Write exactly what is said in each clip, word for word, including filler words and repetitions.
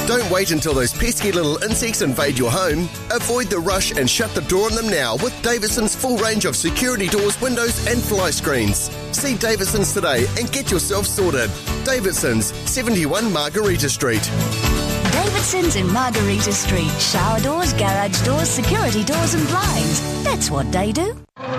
Don't wait until those pesky little insects invade your home. Avoid the rush and shut the door on them now with Davidson's full range of security doors, windows and fly screens. See Davidson's today and get yourself sorted. Davidson's, seventy-one Margarita Street. Davidson's in Margarita Street. Shower doors, garage doors, security doors and blinds. That's what they do.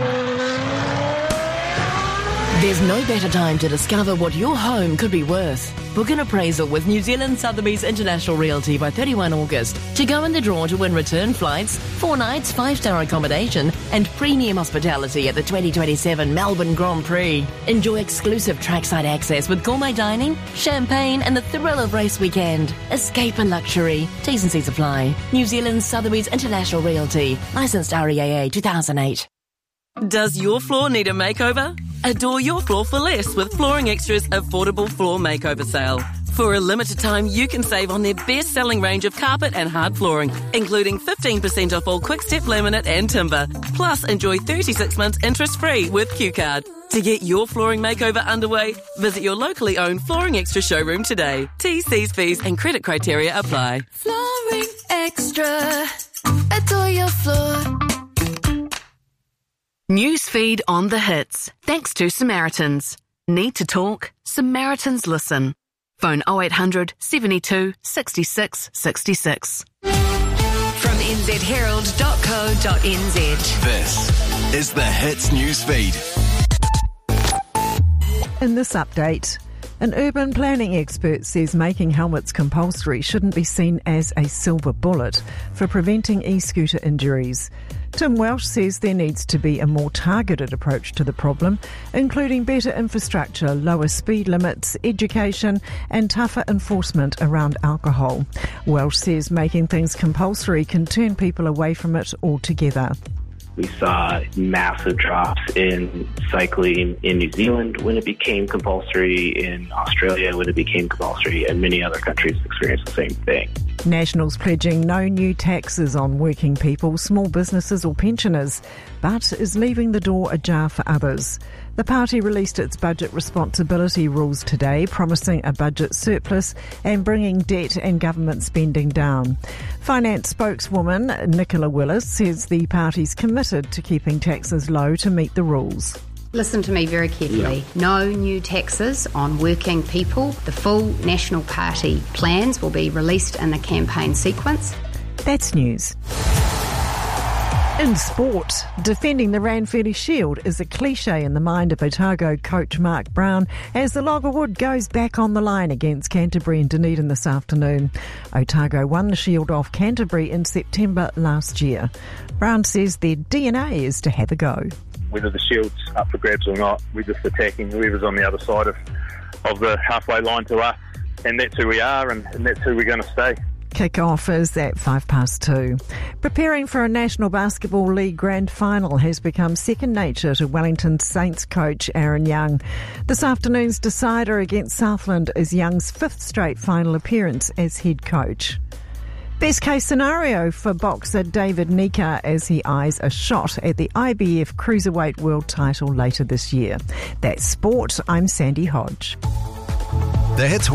There's no better time to discover what your home could be worth. Book an appraisal with New Zealand Sotheby's International Realty by thirty-first August to go in the draw to win return flights, four nights, five-star accommodation and premium hospitality at the twenty twenty-seven Melbourne Grand Prix. Enjoy exclusive trackside access with gourmet dining, champagne and the thrill of race weekend. Escape in luxury. T's and C's apply. New Zealand Sotheby's International Realty. Licensed R E A A two thousand eight. Does your floor need a makeover? Adore your floor for less with Flooring Extra's affordable floor makeover sale. For a limited time, you can save on their best-selling range of carpet and hard flooring, including fifteen percent off all quick-step laminate and timber. Plus, enjoy thirty-six months interest-free with Q Card. To get your flooring makeover underway, visit your locally owned Flooring Extra showroom today. T's, C's, fees and credit criteria apply. Flooring Extra. Adore your floor. Newsfeed on the hits. Thanks to Samaritans. Need to talk? Samaritans listen. Phone oh eight hundred, seventy-two, sixty-six, sixty-six. From n z herald dot co dot n z. This is the Hits Newsfeed. In this update, an urban planning expert says making helmets compulsory shouldn't be seen as a silver bullet for preventing e-scooter injuries. Tim Welsh says there needs to be a more targeted approach to the problem, including better infrastructure, lower speed limits, education and tougher enforcement around alcohol. Welsh says making things compulsory can turn people away from it altogether. We saw massive drops in cycling in New Zealand when it became compulsory, in Australia when it became compulsory, and many other countries experienced the same thing. Nationals pledging no new taxes on working people, small businesses or pensioners, but is leaving the door ajar for others. The party released its budget responsibility rules today, promising a budget surplus and bringing debt and government spending down. Finance spokeswoman Nicola Willis says the party's committed to keeping taxes low to meet the rules. Listen to me very carefully. Yeah. No new taxes on working people. The full National Party plans will be released in the campaign sequence. That's news. In sport, defending the Ranfurly Shield is a cliche in the mind of Otago coach Mark Brown as the Loggerwood goes back on the line against Canterbury and Dunedin this afternoon. Otago won the Shield off Canterbury in September last year. Brown says their D N A is to have a go. Whether the Shield's up for grabs or not, we're just attacking whoever's on the other side of, of the halfway line to us, and that's who we are and, and that's who we're going to stay. Kick-off is at five past two. Preparing for a National Basketball League Grand Final has become second nature to Wellington Saints coach Aaron Young. This afternoon's decider against Southland is Young's fifth straight final appearance as head coach. Best case scenario for boxer David Nika as he eyes a shot at the I B F Cruiserweight World title later this year. That's sport. I'm Sandy Hodge. The Hits